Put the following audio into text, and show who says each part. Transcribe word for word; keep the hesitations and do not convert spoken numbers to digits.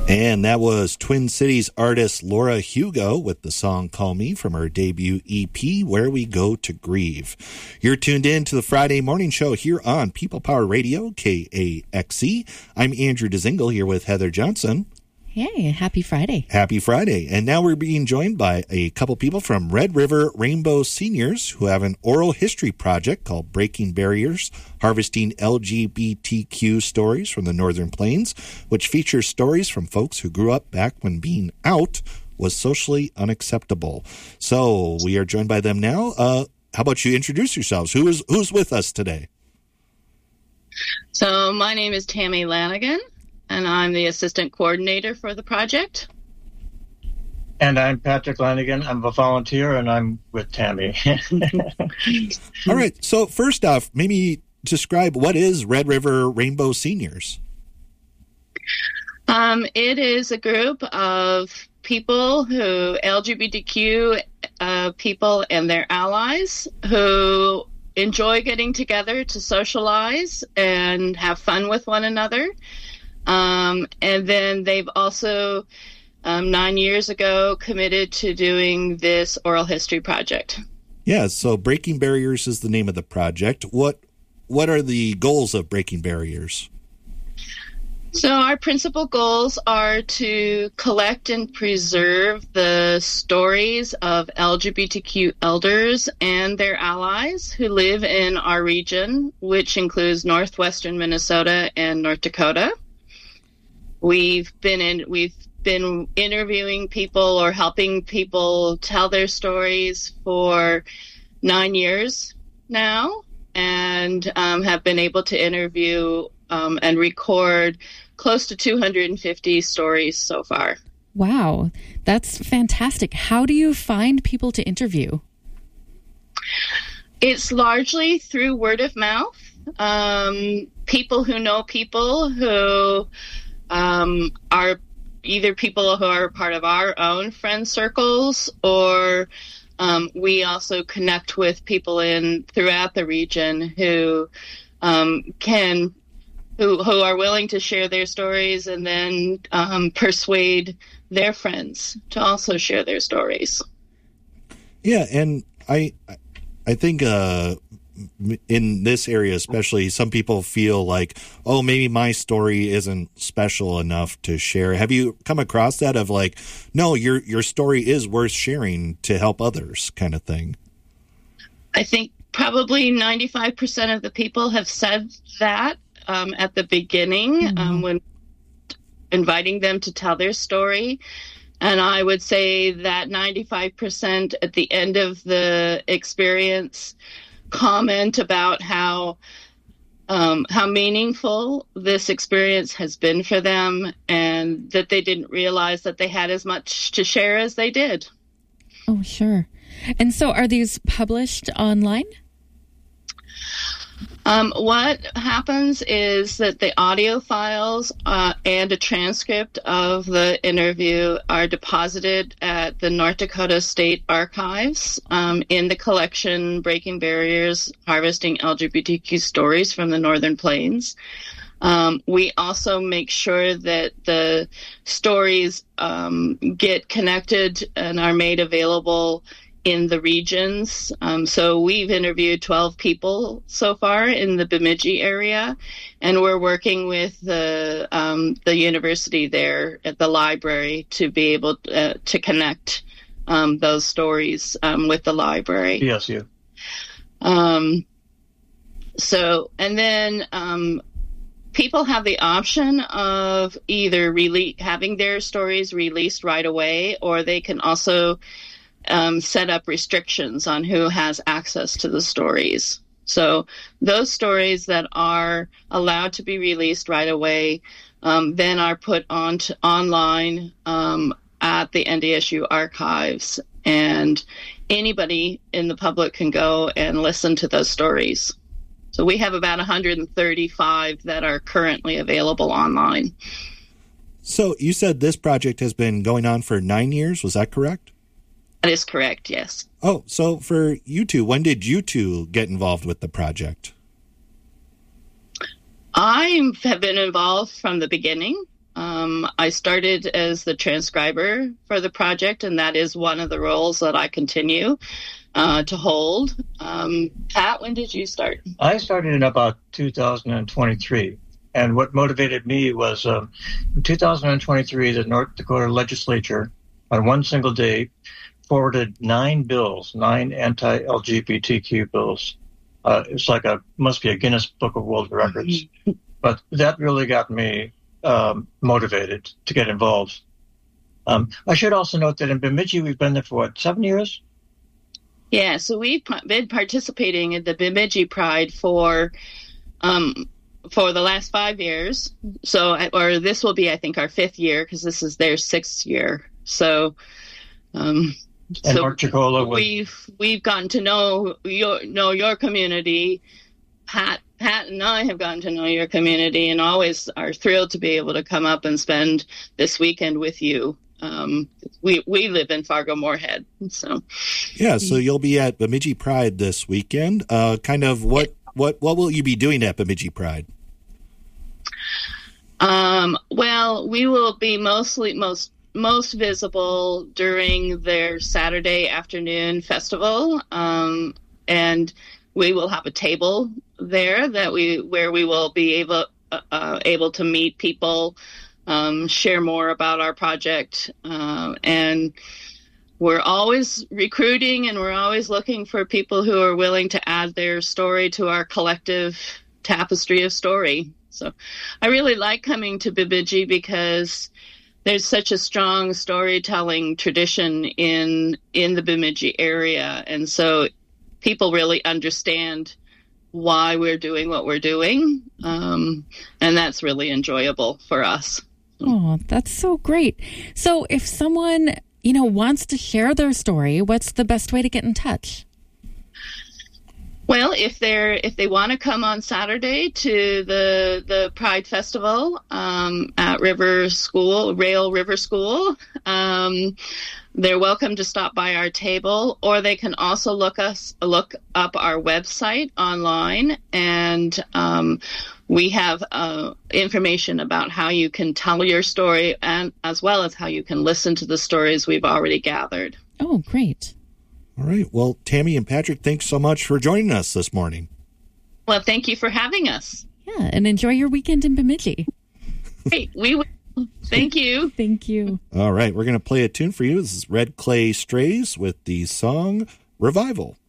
Speaker 1: And that was Twin Cities artist Laura Hugo with the song Call Me from her debut E P, Where We Go to Grieve. You're tuned in to the Friday morning show here on People Power Radio, K A X E. I'm Andrew Dzingel here with Heather Johnson.
Speaker 2: Hey, happy Friday.
Speaker 1: Happy Friday. And now we're being joined by a couple people from Red River Rainbow Seniors who have an oral history project called Breaking Barriers, Harvesting L G B T Q Stories from the Northern Plains, which features stories from folks who grew up back when being out was socially unacceptable. So we are joined by them now. Uh, how about you introduce yourselves? Who is who's with us today?
Speaker 3: So my name is Tammy Lanigan, and I'm the assistant coordinator for the project.
Speaker 4: And I'm Patrick Lanigan. I'm a volunteer, and I'm with Tammy.
Speaker 1: All right. So first off, maybe describe what is Red River Rainbow Seniors?
Speaker 3: Um, it is a group of people who, L G B T Q uh, people and their allies, who enjoy getting together to socialize and have fun with one another. Um, and then they've also, um, nine years ago, committed to doing this oral history project.
Speaker 1: Yeah, so Breaking Barriers is the name of the project. What what are the goals of Breaking Barriers?
Speaker 3: So our principal goals are to collect and preserve the stories of L G B T Q elders and their allies who live in our region, which includes northwestern Minnesota and North Dakota. We've been in, we've been interviewing people or helping people tell their stories for nine years now, and um, have been able to interview um, and record close to two hundred fifty stories so far.
Speaker 2: Wow, that's fantastic. How do you find people to interview?
Speaker 3: It's largely through word of mouth. Um, people who know people who Um, are either people who are part of our own friend circles, or um, we also connect with people in throughout the region who um, can who who are willing to share their stories and then um, persuade their friends to also share their stories.
Speaker 1: Yeah, and I I think uh, in this area especially, some people feel like, oh, maybe my story isn't special enough to share. Have you come across that of like, no, your your story is worth sharing to help others kind of thing?
Speaker 3: I think probably ninety-five percent of the people have said that um, at the beginning, mm-hmm. um, when inviting them to tell their story. And I would say that ninety-five percent at the end of the experience comment about how um, how meaningful this experience has been for them, and that they didn't realize that they had as much to share as they did.
Speaker 2: Oh, sure. And so are these published online?
Speaker 3: Um, what happens is that the audio files uh, and a transcript of the interview are deposited at the North Dakota State Archives um, in the collection Breaking Barriers, Harvesting L G B T Q Stories from the Northern Plains. Um, we also make sure that the stories um, get connected and are made available in the regions. Um, so we've interviewed twelve people so far in the Bemidji area, and we're working with the um, the university there at the library to be able to, uh, to connect um, those stories um, with the library.
Speaker 4: Yes, you.
Speaker 3: Um, so, and then um, people have the option of either rele- having their stories released right away, or they can also Um, set up restrictions on who has access to the stories. So those stories that are allowed to be released right away um, then are put on to online um, at the N D S U archives, and anybody in the public can go and listen to those stories. So we have about one hundred thirty-five that are currently available online.
Speaker 1: So you said this project has been going on for nine years. Was that correct?
Speaker 3: That is correct, yes.
Speaker 1: Oh, so for you two, when did you two get involved with the project?
Speaker 3: I have been involved from the beginning. Um, Um, I started as the transcriber for the project, and that is one of the roles that I continue uh, to hold. Um, Pat, when did you start?
Speaker 4: I started in about two thousand twenty-three. And what motivated me was um, in two thousand twenty-three, the North Dakota legislature, on one single day, forwarded nine bills, nine anti-L G B T Q bills. Uh, it's like a, must be a Guinness Book of World Records. But that really got me um, motivated to get involved. Um, I should also note that in Bemidji, we've been there for, what, seven years?
Speaker 3: Yeah, so we've been participating in the Bemidji Pride for... Um, for the last five years. So, or this will be, I think, our fifth year because this is their sixth year. So, um,
Speaker 4: and
Speaker 3: so
Speaker 4: North Dakota was...
Speaker 3: we've we've gotten to know your know your community. Pat Pat and I have gotten to know your community, and always are thrilled to be able to come up and spend this weekend with you. Um, we we live in Fargo-Moorhead, so
Speaker 1: yeah. So you'll be at Bemidji Pride this weekend. Uh, kind of what what what will you be doing at Bemidji Pride?
Speaker 3: Um, well, we will be mostly most most visible during their Saturday afternoon festival, um, and we will have a table there that we where we will be able uh, able to meet people, um, share more about our project, uh, and we're always recruiting and we're always looking for people who are willing to add their story to our collective tapestry of story. So I really like coming to Bemidji because there's such a strong storytelling tradition in in the Bemidji area. And so people really understand why we're doing what we're doing. Um, and that's really enjoyable for us.
Speaker 2: Oh, that's so great. So if someone, you know, wants to share their story, what's the best way to get in touch?
Speaker 3: Well, if they're if they want to come on Saturday to the the Pride Festival um, at River School, Rail River School, um, they're welcome to stop by our table, or they can also look us look up our website online, and um, we have uh, information about how you can tell your story, and as well as how you can listen to the stories we've already gathered.
Speaker 2: Oh, great.
Speaker 1: All right. Well, Tammy and Patrick, thanks so much for joining us this morning.
Speaker 3: Well, thank you for having us.
Speaker 2: Yeah, and enjoy your weekend in Bemidji.
Speaker 3: Great. We will. Thank you.
Speaker 2: Thank you.
Speaker 1: All right. We're going to play a tune for you. This is Red Clay Strays with the song Revival.